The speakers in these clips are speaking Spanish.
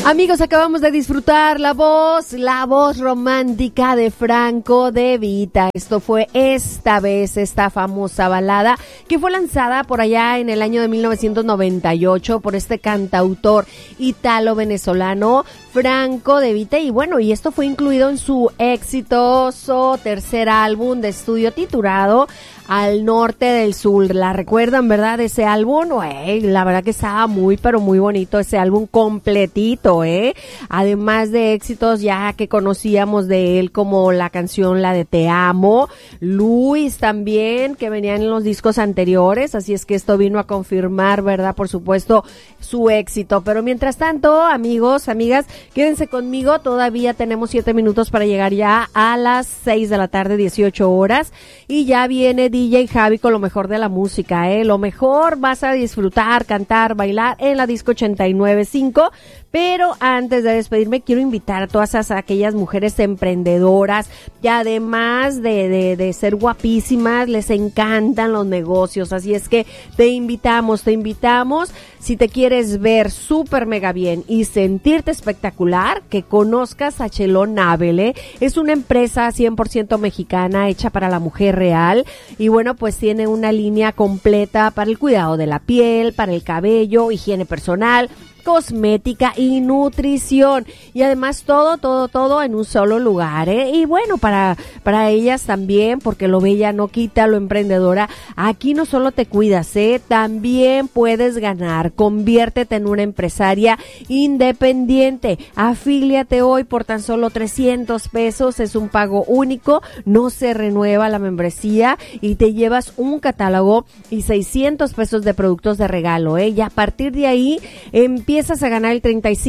Amigos, acabamos de disfrutar la voz romántica de Franco De Vita. Esto fue esta vez, esta famosa balada que fue lanzada por allá en el año de 1998 por este cantautor italo-venezolano Franco De Vita. Y bueno, y esto fue incluido en su exitoso tercer álbum de estudio titulado Al Norte del Sur. ¿La recuerdan, verdad? Ese álbum, la verdad que estaba muy, pero muy bonito ese álbum completito, además de éxitos ya que conocíamos de él, como la canción, la de Te Amo, Luis también, que venían en los discos anteriores, así es que esto vino a confirmar, verdad, por supuesto, su éxito. Pero mientras tanto, amigos, amigas, quédense conmigo, todavía tenemos 7 minutos para llegar ya a las 6 de la tarde, 18 horas, y ya viene DJ Javi con lo mejor de la música, lo mejor vas a disfrutar, cantar, bailar en la disco 89.5. Pero antes de despedirme, quiero invitar a todas aquellas mujeres emprendedoras que además de ser guapísimas, les encantan los negocios. Así es que te invitamos, si te quieres ver súper mega bien y sentirte espectacular, que conozcas a Chelón Navel, Es una empresa 100% mexicana hecha para la mujer real. Y bueno, pues tiene una línea completa para el cuidado de la piel, para el cabello, higiene personal, cosmética y nutrición, y además todo en un solo lugar, y bueno, para ellas también, porque lo bella no quita lo emprendedora. Aquí no solo te cuidas, también puedes ganar. Conviértete en una empresaria independiente. Afíliate hoy por tan solo 300 pesos, es un pago único, no se renueva la membresía y te llevas un catálogo y 600 pesos de productos de regalo, y a partir de ahí empiezas a ganar el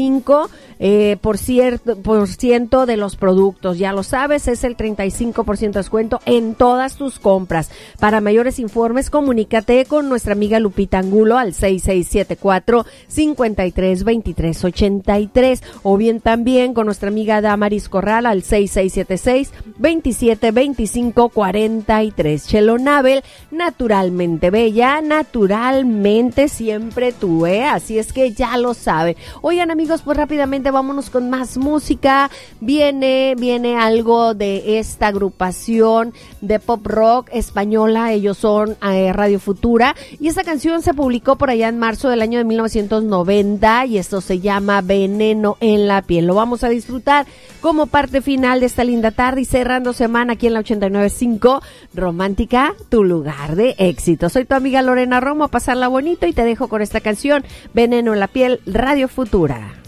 35% de los productos. Ya lo sabes, es el 35% de descuento en todas tus compras. Para mayores informes, comunícate con nuestra amiga Lupita Angulo al 6674-532383, o bien también con nuestra amiga Damaris Corral al 6676-272543. Chelón Navel, naturalmente bella, naturalmente siempre tú, así es que ya lo sabe. Oigan, amigos, pues rápidamente vámonos con más música. Viene algo de esta agrupación de pop rock española. Ellos son Radio Futura, y esta canción se publicó por allá en marzo del año de 1990, y esto se llama Veneno en la Piel. Lo vamos a disfrutar como parte final de esta linda tarde y cerrando semana aquí en la 89.5 Romántica, tu lugar de éxito. Soy tu amiga Lorena Romo, a pasarla bonito, y te dejo con esta canción, Veneno en la Piel, Radio Futura.